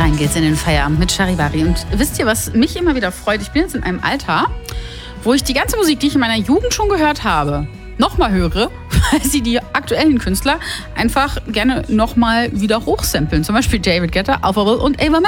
Rein geht's in den Feierabend mit Charivari. Und wisst ihr, was mich immer wieder freut? Ich bin jetzt in einem Alter, wo ich die ganze Musik, die ich in meiner Jugend schon gehört habe, nochmal höre, weil sie die aktuellen Künstler einfach gerne nochmal wieder hochsampeln. Zum Beispiel David Guetta, Alphaville und Ava Max.